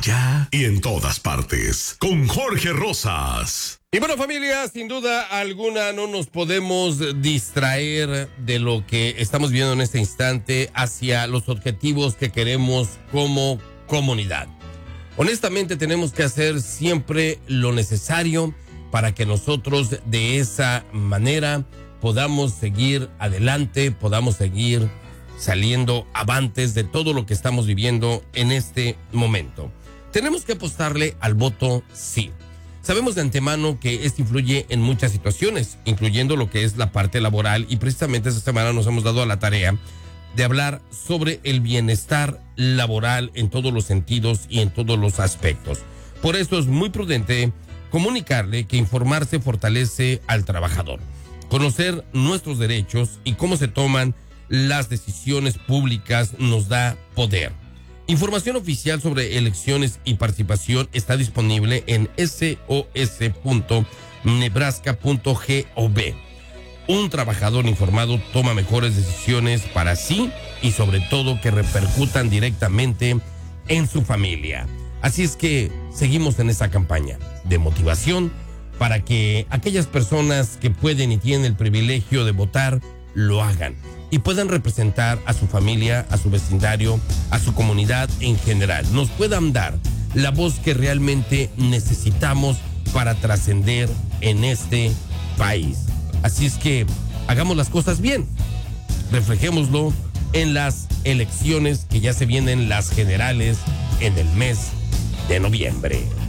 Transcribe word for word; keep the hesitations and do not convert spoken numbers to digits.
allá y en todas partes. Con Jorge Rosas. Y bueno, familia, sin duda alguna no nos podemos distraer de lo que estamos viendo en este instante hacia los objetivos que queremos como comunidad. Honestamente, tenemos que hacer siempre lo necesario para que nosotros de esa manera podamos seguir adelante, podamos seguir saliendo avantes de todo lo que estamos viviendo en este momento. Tenemos que apostarle al voto sí. Sabemos de antemano que esto influye en muchas situaciones, incluyendo lo que es la parte laboral, y precisamente esta semana nos hemos dado a la tarea de hablar sobre el bienestar laboral en todos los sentidos y en todos los aspectos. Por eso es muy prudente comunicarle que informarse fortalece al trabajador. Conocer nuestros derechos y cómo se toman las decisiones públicas nos da poder. Información oficial sobre elecciones y participación está disponible en s o s punto nebraska punto gov. Un trabajador informado toma mejores decisiones para sí y sobre todo que repercutan directamente en su familia. Así es que seguimos en esa campaña de motivación para que aquellas personas que pueden y tienen el privilegio de votar lo hagan y puedan representar a su familia, a su vecindario, a su comunidad en general. Nos puedan dar la voz que realmente necesitamos para trascender en este país. Así es que hagamos las cosas bien. Reflejémoslo en las elecciones que ya se vienen, las generales, en el mes de noviembre.